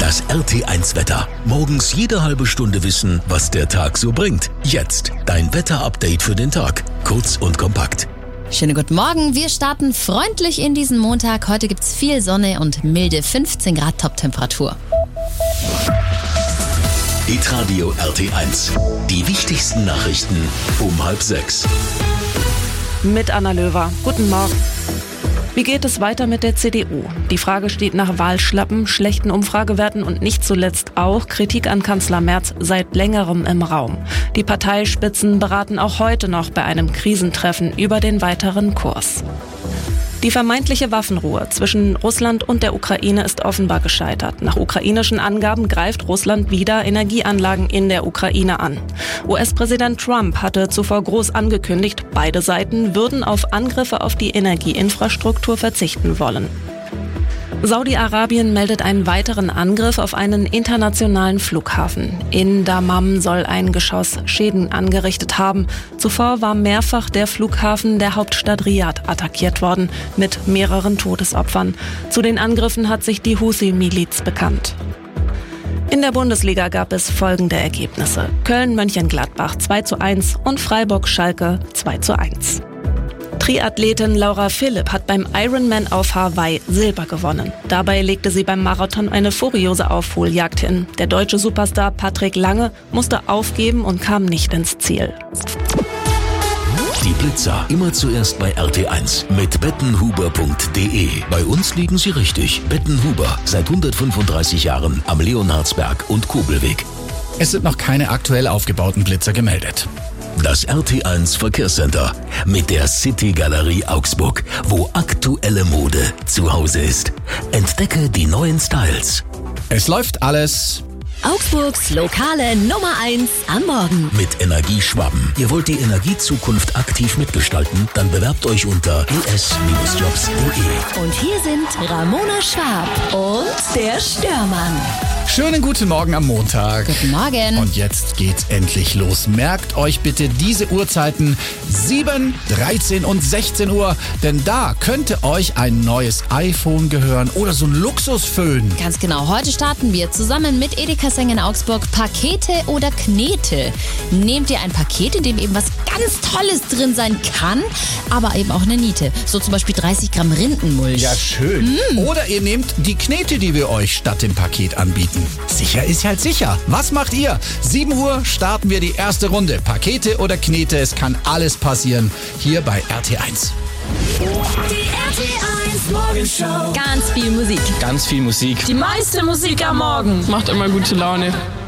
Das RT1 Wetter. Morgens jede halbe Stunde wissen, was der Tag so bringt. Jetzt dein Wetterupdate für den Tag. Kurz und kompakt. Schönen guten Morgen. Wir starten freundlich in diesen Montag. Heute gibt's viel Sonne und milde 15 Grad Toptemperatur. Hitradio RT1. Die wichtigsten Nachrichten um 5:30. Mit Anna Löwer. Guten Morgen. Wie geht es weiter mit der CDU? Die Frage steht nach Wahlschlappen, schlechten Umfragewerten und nicht zuletzt auch Kritik an Kanzler Merz seit längerem im Raum. Die Parteispitzen beraten auch heute noch bei einem Krisentreffen über den weiteren Kurs. Die vermeintliche Waffenruhe zwischen Russland und der Ukraine ist offenbar gescheitert. Nach ukrainischen Angaben greift Russland wieder Energieanlagen in der Ukraine an. US-Präsident Trump hatte zuvor groß angekündigt, beide Seiten würden auf Angriffe auf die Energieinfrastruktur verzichten wollen. Saudi-Arabien meldet einen weiteren Angriff auf einen internationalen Flughafen. In Dammam soll ein Geschoss Schäden angerichtet haben. Zuvor war mehrfach der Flughafen der Hauptstadt Riad attackiert worden, mit mehreren Todesopfern. Zu den Angriffen hat sich die Houthi-Miliz bekannt. In der Bundesliga gab es folgende Ergebnisse: Köln-Mönchengladbach 2:1 und Freiburg-Schalke 2:1. Triathletin Laura Philipp hat beim Ironman auf Hawaii Silber gewonnen. Dabei legte sie beim Marathon eine furiose Aufholjagd hin. Der deutsche Superstar Patrick Lange musste aufgeben und kam nicht ins Ziel. Die Blitzer immer zuerst bei RT1 mit bettenhuber.de. Bei uns liegen sie richtig. Bettenhuber, seit 135 Jahren am Leonhardsberg und Kobelweg. Es sind noch keine aktuell aufgebauten Blitzer gemeldet. Das RT1 Verkehrscenter mit der City Galerie Augsburg, wo aktuelle Mode zu Hause ist. Entdecke die neuen Styles. Es läuft alles. Augsburgs lokale Nummer 1 am Morgen. Mit Energieschwaben. Ihr wollt die Energiezukunft aktiv mitgestalten? Dann bewerbt euch unter es-jobs.de. Und hier sind Ramona Schwab und der Störmann. Schönen guten Morgen am Montag. Guten Morgen. Und jetzt geht's endlich los. Merkt euch bitte diese Uhrzeiten 7, 13 und 16 Uhr, denn da könnte euch ein neues iPhone gehören oder so ein Luxusföhn. Ganz genau. Heute starten wir zusammen mit Edeka Seng in Augsburg Pakete oder Knete. Nehmt ihr ein Paket, in dem eben was ganz Tolles drin sein kann, aber eben auch eine Niete. So zum Beispiel 30 Gramm Rindenmulch. Ja, schön. Oder ihr nehmt die Knete, die wir euch statt dem Paket anbieten. Sicher ist halt sicher. Was macht ihr? 7 Uhr starten wir die erste Runde. Pakete oder Knete, es kann alles passieren. Hier bei RT1. Die RT1 Morgenshow. Ganz viel Musik. Ganz viel Musik. Die meiste Musik am Morgen. Macht immer gute Laune.